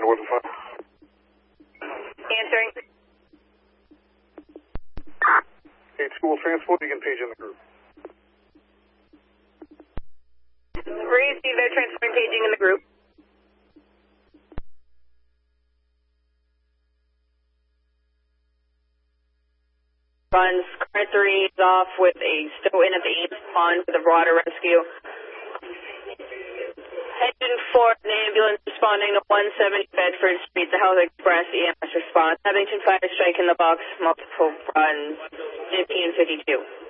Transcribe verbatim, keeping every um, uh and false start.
what's the fire? Answering. Okay, school transport, you can page in the group. Receive their transport paging in the group. Runs current three is off with a stow in at the Ames Pond for the water rescue. Engine four, an ambulance responding to one seventy Bedford Street, the Health Express E M S response. Abington Fire Strike in the box, multiple runs, fifteen fifty-two.